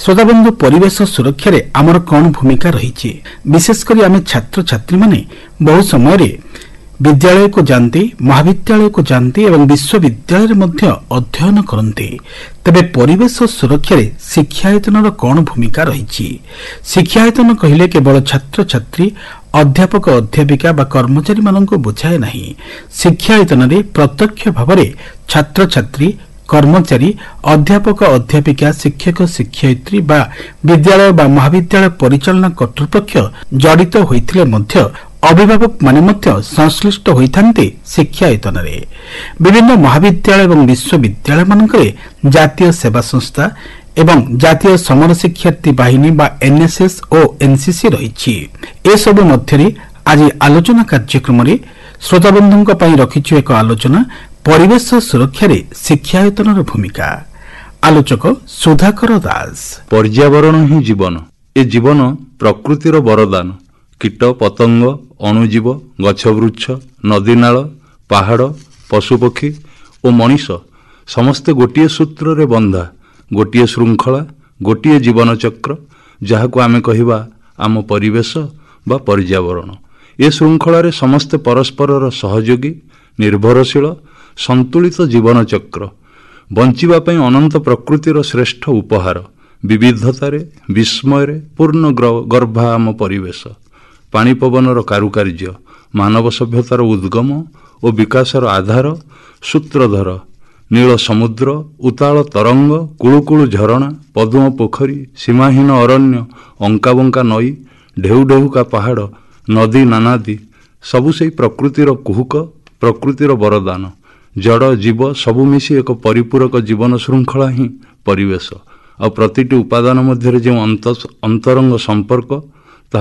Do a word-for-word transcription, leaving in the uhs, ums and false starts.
श्रोताबंधु परिवेश सुरक्षा रे आमर कौन भूमिका रही विशेषकर आम छात्र छात्री माने बहु समय विद्यालय को जाती महाविद्यालय को जाती एवं विश्वविद्यालय मध्य अध्ययन करते तेबे परिवेश सुरक्षा रे शिक्षायतन कौन भूमिका रही शिक्षायतन कहले केवल छात्र छात्री अध्यापक अध्यापिका बा कर्मचारी मानक बुझाए नहीं शिक्षायतन रे प्रत्यक्ष भाव में छात्र छात्री कर्मचारी अध्यापक अध्यापिका शिक्षक शिक्षयित्री बा विद्यालय बा महाविद्यालय परिचालना कर्तृपक्ष जड़ित होइथिले मध्य अभिभावक माने मध्य संश्लिष्ट होइथान्ते शिक्षायतन रे विभिन्न महाविद्यालय एवं विश्वविद्यालय मानकरे जातीय सेवा संस्था एवं जातीय समर शिक्षार्थी बाहिनी बा एनएसएस और एनसीसी रही ए सब मध्य आज आलोचना कार्यक्रम रे श्रोताबंधुक पई रखिछु एक आलोचना परिवेश सुरक्षा रे शिक्षायतन भूमिका। आलोचक सुधाकर दास। पर्यावरण ही जीवन। ए जीवन प्रकृतिर वरदान। कीट पतंग अणुजीव गछवृक्ष नदीनाल पहाड़ पशुपक्षी और मनीष समस्ते गोटे सूत्र रे बंधा गोटे श्रृंखला गोटे जीवन चक्र जहाको आमे कहिबा आम परिवेश बा पर्यावरण। ए श्रृंखला रे समस्ते परस्पर सहयोगी निर्भरशील संतुलित जीवन चक्र बंचिबा पई अनंत प्रकृतिर श्रेष्ठ उपहार विविधतारे विस्मय पूर्ण गर्भा आम परिवेश पानी पवनर कारुकार्य मानव सभ्यतार उद्गम और विकासर आधार सूत्रधर नील समुद्र उताल तरंग कुळुकुळु झरणा पद्म पोखरी सीमाहीन अरण्य अंकाबंका नई ढेउ ढेउका पहाड़ नदी नानादी सबु सेई प्रकृतिर कुहुक प्रकृतिर वरदान जड़ जीव सबु मिसी एक परिपूरक जीवन श्रृंखला ही परिवेश आ प्रतिटी उपादान मध्य जो अंतरंग संपर्क